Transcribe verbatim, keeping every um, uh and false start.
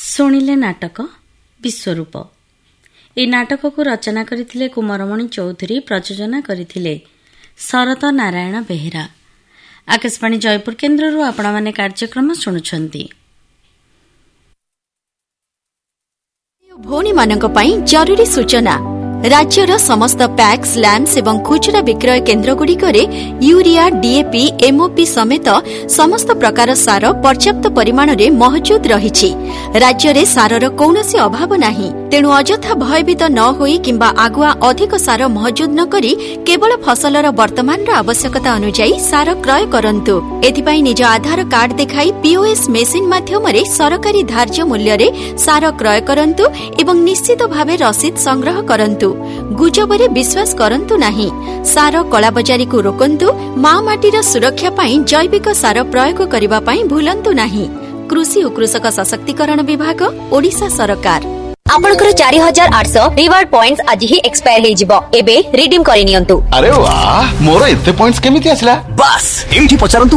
ଶୁଣିଲେ ନାଟକ ବିଶ୍ୱରୂପ। ଏହି ନାଟକକୁ ରଚନା କରିଥିଲେ କୁମାରମଣି ଚୌଧୁରୀ, ପ୍ରଯୋଜନା କରିଥିଲେ ଶରତ ନାରାୟଣ ବେହେରା। ଆକାଶବାଣୀ ଜୟପୁର କେନ୍ଦ୍ରରୁ ଆପଣମାନେ କାର୍ଯ୍ୟକ୍ରମ ଶୁଣୁଛନ୍ତି। ଭଉଣୀମାନଙ୍କ ପାଇଁ ଜରୁରୀ ସୂଚନା। ରାଜ୍ୟର ସମସ୍ତ ପ୍ୟାକ୍ସ, ଲ୍ୟାମ୍ପସ୍ ଏବଂ ଖୁଚୁରା ବିକ୍ରୟ କେନ୍ଦ୍ରଗୁଡ଼ିକରେ ୟୁରିଆ, ଡିଏପି, ଏମ୍ଓପି ସମେତ ସମସ୍ତ ପ୍ରକାର ସାର ପର୍ଯ୍ୟାପ୍ତ ପରିମାଣରେ ମହଜୁଦ ରହିଛି। ରାଜ୍ୟରେ ସାରର କୌଣସି ଅଭାବ ନାହିଁ। ତେଣୁ ଅଯଥା ଭୟଭୀତ ନ ହୋଇ କିମ୍ବା ଆଗୁଆ ଅଧିକ ସାର ମହଜୁଦ ନ କରି କେବଳ ଫସଲର ବର୍ତ୍ତମାନର ଆବଶ୍ୟକତା ଅନୁଯାୟୀ ସାର କ୍ରୟ କରନ୍ତୁ। ଏଥିପାଇଁ ନିଜ ଆଧାର କାର୍ଡ ଦେଖାଇ ପିଓଏସ୍ ମେସିନ୍ ମାଧ୍ୟମରେ ସରକାରୀ ଧାର୍ଯ୍ୟ ମୂଲ୍ୟରେ ସାର କ୍ରୟ କରନ୍ତୁ ଏବଂ ନିଶ୍ଚିତ ଭାବେ ରସିଦ ସଂଗ୍ରହ କରନ୍ତୁ। ଗୁଜବରେ ବିଶ୍ୱାସ କରନ୍ତୁ ନାହିଁ। ସାର କଳାବଜାରୀକୁ ରୋକନ୍ତୁ। ମା ମାଟିର ସୁରକ୍ଷା ପାଇଁ ଜୈବିକ ସାର ପ୍ରୟୋଗ କରିବା ପାଇଁ ଭୁଲନ୍ତୁ ନାହିଁ। କୃଷି ଓ କୃଷକ ସଶକ୍ତିକରଣ ବିଭାଗ, ଓଡ଼ିଶା ସରକାର। ଆପଣଙ୍କର ଚାରି ହଜାର ଆଠଶହ ରିୱାର୍ଡ ପଏଣ୍ଟସ୍ ଆଜି ହିଁ ଏକ୍ସପାୟାର ହେଇଯିବ। ଏବେ ରିଡିମ୍ କରି ନିଅନ୍ତୁ। ଆରେ ୱାହ, ମୋର ଏତେ ପଏଣ୍ଟସ୍ କେମିତି ଆସିଲା? ବାସ୍ ଏଇଠି ପଚାରନ୍ତୁ